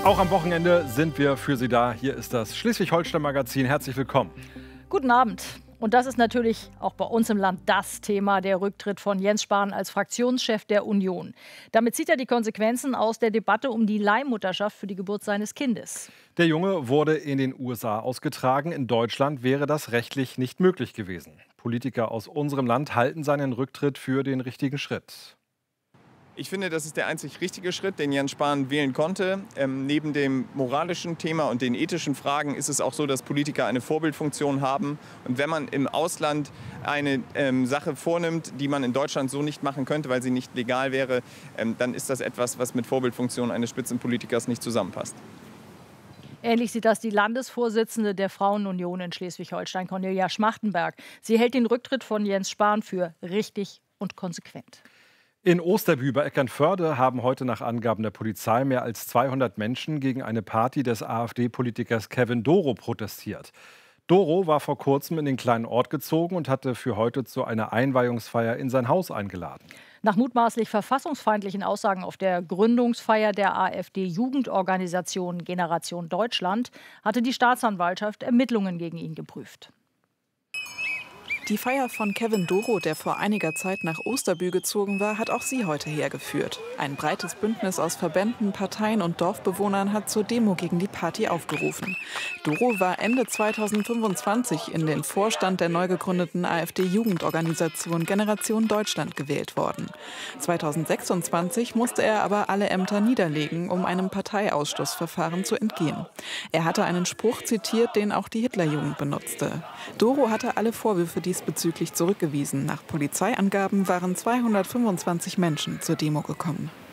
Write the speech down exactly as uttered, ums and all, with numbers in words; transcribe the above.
Auch am Wochenende sind wir für Sie da. Hier ist das Schleswig-Holstein-Magazin. Herzlich willkommen. Guten Abend. Und das ist natürlich auch bei uns im Land das Thema, der Rücktritt von Jens Spahn als Fraktionschef der Union. Damit zieht er die Konsequenzen aus der Debatte um die Leihmutterschaft für die Geburt seines Kindes. Der Junge wurde in den U S A ausgetragen. In Deutschland wäre das rechtlich nicht möglich gewesen. Politiker aus unserem Land halten seinen Rücktritt für den richtigen Schritt. Ich finde, das ist der einzig richtige Schritt, den Jens Spahn wählen konnte. Ähm, neben dem moralischen Thema und den ethischen Fragen ist es auch so, dass Politiker eine Vorbildfunktion haben. Und wenn man im Ausland eine ähm, Sache vornimmt, die man in Deutschland so nicht machen könnte, weil sie nicht legal wäre, ähm, dann ist das etwas, was mit Vorbildfunktion eines Spitzenpolitikers nicht zusammenpasst. Ähnlich sieht das die Landesvorsitzende der Frauenunion in Schleswig-Holstein, Cornelia Schmachtenberg. Sie hält den Rücktritt von Jens Spahn für richtig und konsequent. In Osterbü bei Eckernförde haben heute nach Angaben der Polizei mehr als zweihundert Menschen gegen eine Party des AfD-Politikers Kevin Doro protestiert. Doro war vor kurzem in den kleinen Ort gezogen und hatte für heute zu einer Einweihungsfeier in sein Haus eingeladen. Nach mutmaßlich verfassungsfeindlichen Aussagen auf der Gründungsfeier der AfD-Jugendorganisation Generation Deutschland hatte die Staatsanwaltschaft Ermittlungen gegen ihn geprüft. Die Feier von Kevin Doro, der vor einiger Zeit nach Osterbü gezogen war, hat auch sie heute hergeführt. Ein breites Bündnis aus Verbänden, Parteien und Dorfbewohnern hat zur Demo gegen die Party aufgerufen. Doro war Ende zweitausendfünfundzwanzig in den Vorstand der neu gegründeten AfD-Jugendorganisation Generation Deutschland gewählt worden. zweitausendsechsundzwanzig musste er aber alle Ämter niederlegen, um einem Parteiausschlussverfahren zu entgehen. Er hatte einen Spruch zitiert, den auch die Hitlerjugend benutzte. Doro hatte alle Vorwürfe diesbezüglich zurückgewiesen. Nach Polizeiangaben waren zweihundertfünfundzwanzig Menschen zur Demo gekommen.